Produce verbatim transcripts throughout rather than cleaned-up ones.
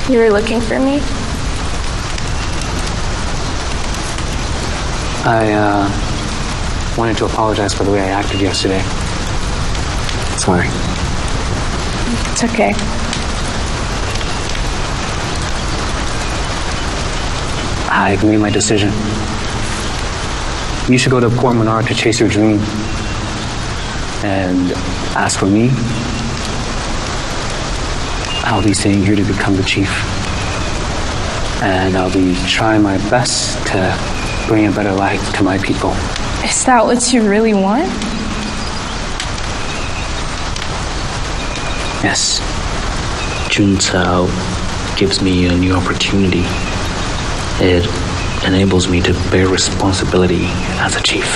You were looking for me? I, uh, wanted to apologize for the way I acted yesterday. Sorry. It's okay. I've made my decision. You should go to Port Menard to chase your dream. And as for me, I'll be staying here to become the chief. And I'll be trying my best to bring a better life to my people. Is that what you really want? Yes. Jun Cao gives me a new opportunity. It enables me to bear responsibility as a chief.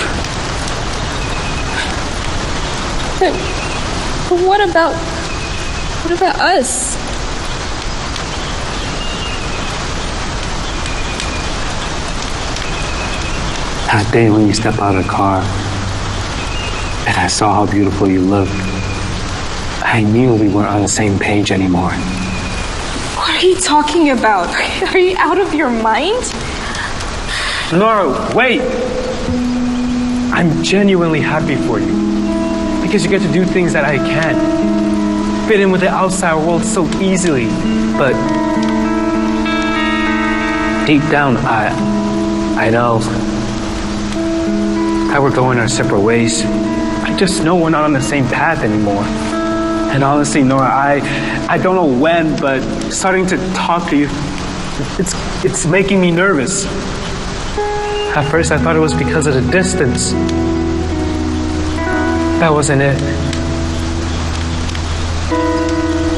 But, but what about... what about us? That day when you stepped out of the car and I saw how beautiful you looked, I knew we weren't on the same page anymore. What are you talking about? Are you out of your mind? Nora, wait! I'm genuinely happy for you. Because you get to do things that I can't. Fit in with the outside world so easily. But deep down, I, I know that we're going our separate ways. I just know we're not on the same path anymore. And honestly, Nora, I, I don't know when, but starting to talk to you, it's, it's making me nervous. At first, I thought it was because of the distance. That wasn't it.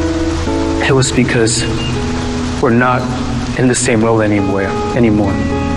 It was because we're not in the same role anymore. anymore.